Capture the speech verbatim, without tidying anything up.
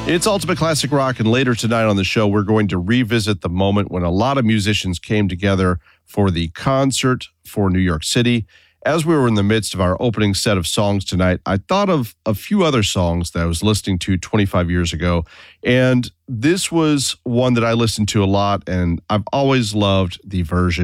It's Ultimate Classic Rock, and later tonight on the show, we're going to revisit the moment when a lot of musicians came together for the concert for New York City. As we were in the midst of our opening set of songs tonight, I thought of a few other songs that I was listening to twenty-five years ago, and this was one that I listened to a lot, and I've always loved the version